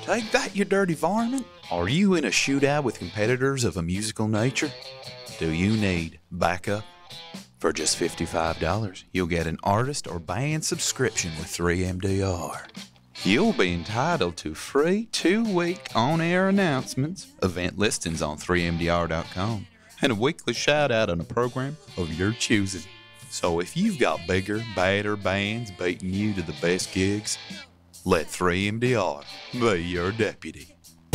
Take that, you dirty varmint! Are you in a shootout with competitors of a musical nature? Do you need backup? For just $55, you'll get an artist or band subscription with 3MDR. You'll be entitled to free 2-week on-air announcements, event listings on 3mdr.com, and a weekly shout-out on a program of your choosing. So if you've got bigger, badder bands beating you to the best gigs, let 3MDR be your deputy.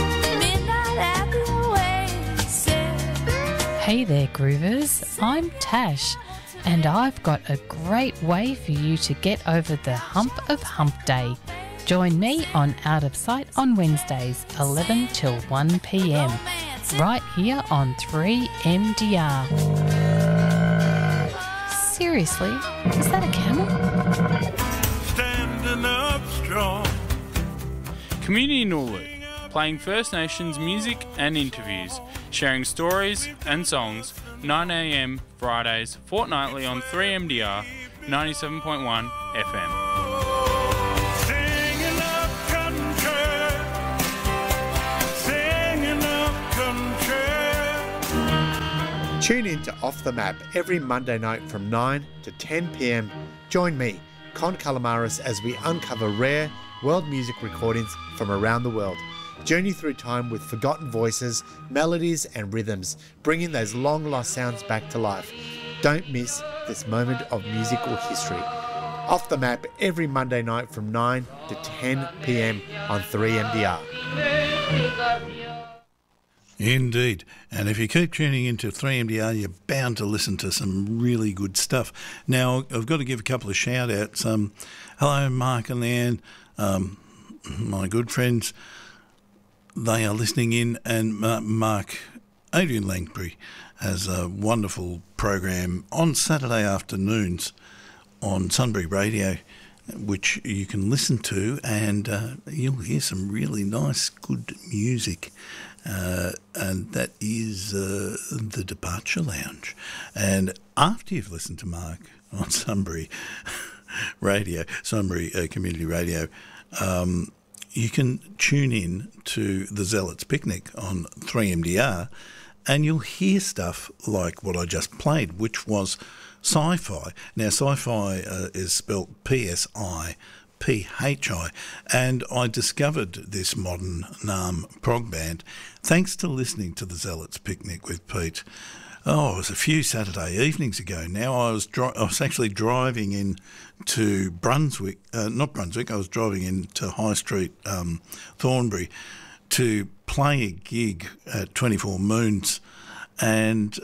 Hey there, Groovers. I'm Tash, and I've got a great way for you to get over the hump of hump day. Join me on Out of Sight on Wednesdays, 11 till 1 p.m, right here on 3MDR. Seriously, is that a camel? Standing up strong. Community Nulu, playing First Nations music and interviews, sharing stories and songs, 9am Fridays, fortnightly on 3MDR 97.1 FM. Singing up country. Singing up country. Tune in to Off the Map every Monday night from 9 to 10 p.m. Join me, Con Calamaris, as we uncover rare world music recordings from around the world. Journey through time with forgotten voices, melodies and rhythms, bringing those long-lost sounds back to life. Don't miss this moment of musical history. Off the Map every Monday night from 9 to 10 p.m. on 3MDR. Indeed. And if you keep tuning into 3MDR, you're bound to listen to some really good stuff. Now, I've got to give a couple of shout-outs. Hello, Mark and Leanne, my good friends. They are listening in, and Mark, Adrian Langbury, has a wonderful program on Saturday afternoons on Sunbury Radio, which you can listen to, and you'll hear some really nice, good music. And that is the Departure Lounge. And after you've listened to Mark on Sunbury Radio, Sunbury Community Radio, you can tune in to the Zealots Picnic on 3MDR, and you'll hear stuff like what I just played, which was Sci-Fi. Now, Sci-Fi is spelt PSIPHI, and I discovered this modern Naarm prog band thanks to listening to the Zealots Picnic with Pete. Oh, it was a few Saturday evenings ago now. I was actually driving in to Brunswick, not Brunswick, I was driving into High Street, Thornbury, to play a gig at 24 Moons, and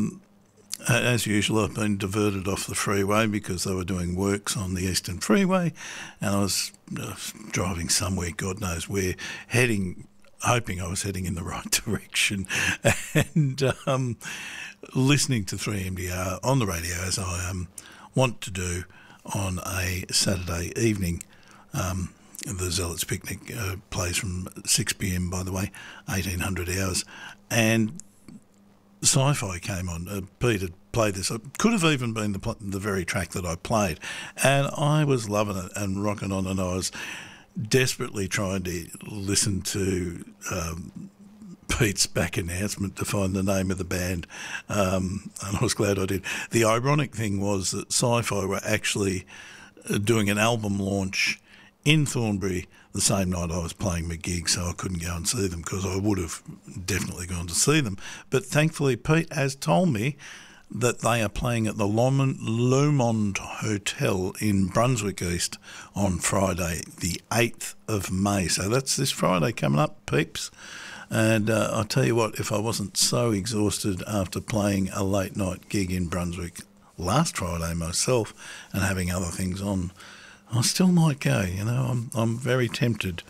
as usual, I've been diverted off the freeway because they were doing works on the Eastern Freeway, and I was driving somewhere, God knows where, hoping I was heading in the right direction, and listening to 3MDR on the radio as I want to do on a Saturday evening. The Zealots Picnic plays from 6 p.m, by the way, 1800 hours, and Sci-Fi came on. Pete had played this. It could have even been the very track that I played, and I was loving it and rocking on, and I was desperately trying to listen to Pete's back announcement to find the name of the band, and I was glad I did. The ironic thing was that Sci-Fi were actually doing an album launch in Thornbury the same night I was playing my gig, so I couldn't go and see them because I would have definitely gone to see them. But thankfully, Pete has told me that they are playing at the Lomond Hotel in Brunswick East on Friday, the 8th of May. So that's this Friday coming up, peeps. And I'll tell you what, if I wasn't so exhausted after playing a late night gig in Brunswick last Friday myself and having other things on, I still might go. You know, I'm very tempted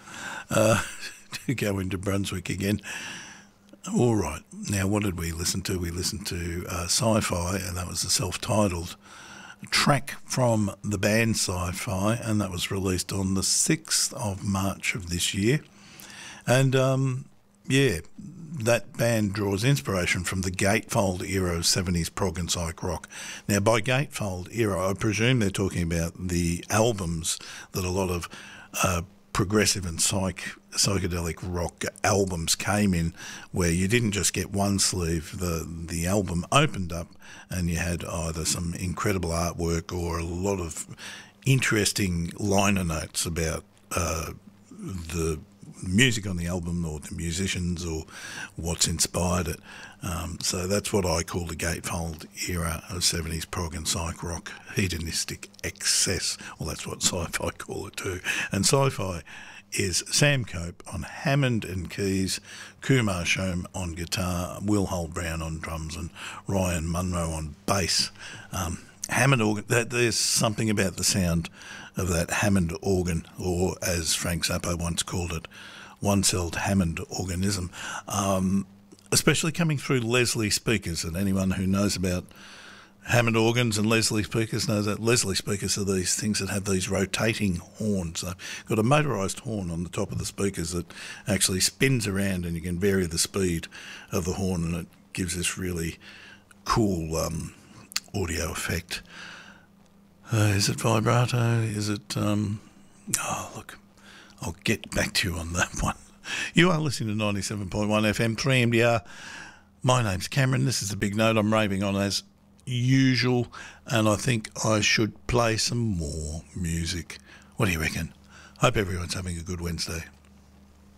to go into Brunswick again. All right. Now, what did we listen to? We listened to Sci-Fi, and that was a self-titled track from the band Sci-Fi, and that was released on the 6th of March of this year. And, that band draws inspiration from the Gatefold era of 70s prog and psych rock. Now, by Gatefold era, I presume they're talking about the albums that a lot of progressive and psychedelic rock albums came in, where you didn't just get one sleeve. The album opened up and you had either some incredible artwork or a lot of interesting liner notes about the music on the album or the musicians or what's inspired it. So that's what I call the gatefold era of 70s prog and psych rock, hedonistic excess. Well, that's what sci-fi call it too. And sci-fi is Sam Cope on Hammond and keys, Kumar Shome on guitar, Will Hull Brown on drums, and Ryan Munro on bass. Hammond organ, there's something about the sound of that Hammond organ, or as Frank Zappa once called it, one-celled Hammond organism, especially coming through Leslie speakers. And anyone who knows about Hammond organs and Leslie speakers knows that Leslie speakers are these things that have these rotating horns. They've got a motorised horn on the top of the speakers that actually spins around, and you can vary the speed of the horn, and it gives this really cool audio effect. Is it vibrato? Is it... oh, look, I'll get back to you on that one. You are listening to 97.1 FM, 3MDR. My name's Cameron. This is The Big Note. I'm raving on as usual, and I think I should play some more music. What do you reckon? Hope everyone's having a good Wednesday.